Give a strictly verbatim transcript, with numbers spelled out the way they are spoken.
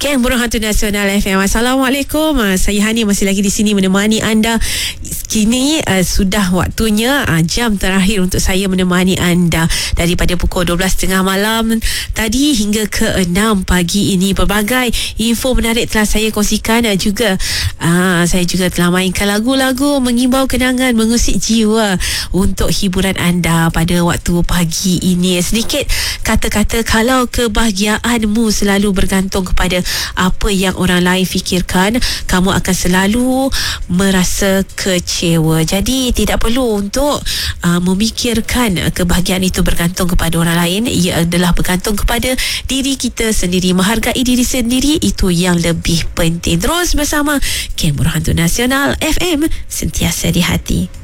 Ken Burung Hantu Nasional F M. Assalamualaikum. Uh, saya Hani masih lagi di sini menemani anda. Kini uh, sudah waktunya uh, jam terakhir untuk saya menemani anda daripada pukul dua belas tiga puluh malam tadi hingga ke enam pagi ini. Berbagai info menarik telah saya kongsikan, uh, juga uh, saya juga telah mainkan lagu-lagu mengimbau kenangan, mengusik jiwa untuk hiburan anda pada waktu pagi ini. Sedikit kata-kata, kalau kebahagiaanmu selalu bergantung kepada apa yang orang lain fikirkan, kamu akan selalu merasa kecewa. Jadi tidak perlu untuk uh, memikirkan kebahagiaan itu bergantung kepada orang lain. Ia adalah bergantung kepada diri kita sendiri. Menghargai diri sendiri, itu yang lebih penting. Terus bersama Ken Burung Hantu Nasional F M, sentiasa di hati.